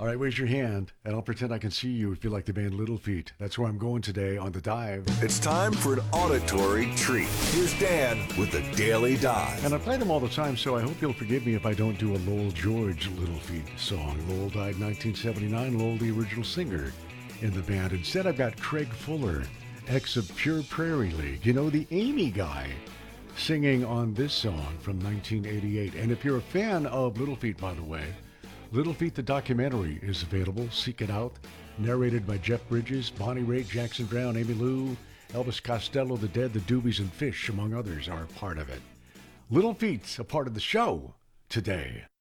All right, raise your hand, and I'll pretend I can see you if you like the band Little Feat. That's where I'm going today on The Dive. It's time for an auditory treat. Here's Dan with the Daily Dive. And I play them all the time, so I hope you'll forgive me if I don't do a Lowell George Little Feat song. Lowell died 1979, Lowell the original singer in the band. Instead, I've got Craig Fuller, ex of Pure Prairie League. You know, the Amy guy, singing on this song from 1988. And if you're a fan of Little Feat, by the way, Little Feat, the documentary, is available. Seek it out. Narrated by Jeff Bridges, Bonnie Raitt, Jackson Browne, Amy Lou, Elvis Costello, The Dead, The Doobies, and Fish, among others, are a part of it. Little Feat's a part of the show today.